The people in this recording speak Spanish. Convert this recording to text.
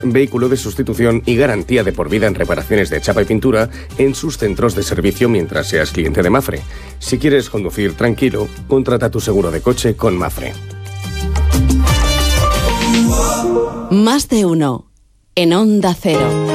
vehículo de sustitución y garantía de por vida en reparaciones de chapa y pintura en sus centros de servicio mientras seas cliente de Mapfre. Si quieres conducir tranquilo, contrata tu seguro de coche con Mapfre. Más de uno en Onda Cero.